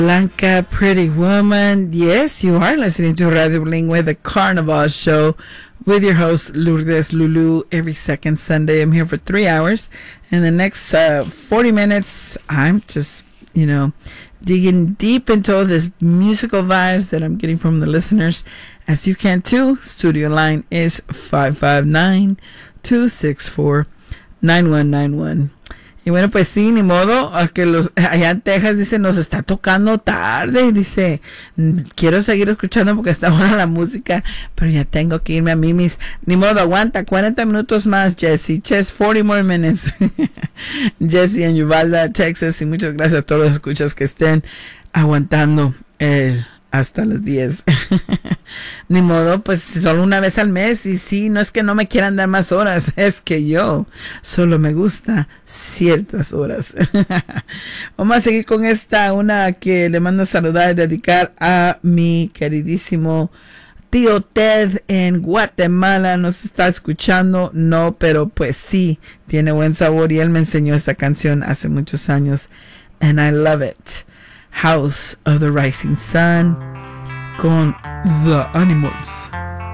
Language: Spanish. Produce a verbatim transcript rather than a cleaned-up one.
Blanca, Pretty Woman. Yes, you are listening to Radio Bilingüe, the Carnival Show, with your host, Lourdes Lulu, every second Sunday. I'm here for three hours. In the next uh, forty minutes, I'm just, you know, digging deep into all this musical vibes that I'm getting from the listeners. As you can too, studio line is five five nine, two six four, nine one nine one. Y bueno, pues sí, ni modo, a que los allá en Texas dice, nos está tocando tarde, y dice, quiero seguir escuchando porque está buena la música, pero ya tengo que irme a Mimis. Ni modo, aguanta, cuarenta minutos más, Jesse, just forty more minutes. Jesse en Uvalde, Texas, y muchas gracias a todos los escuchas que estén aguantando el hasta las diez. Ni modo, pues solo una vez al mes. Y sí, no es que no me quieran dar más horas, es que yo solo me gusta ciertas horas. Vamos a seguir con esta, una que le mando a saludar y dedicar a mi queridísimo tío Ted en Guatemala. Nos está escuchando, no, pero pues sí, tiene buen sabor y él me enseñó esta canción hace muchos años. And I love it. House of the Rising Sun con The Animals.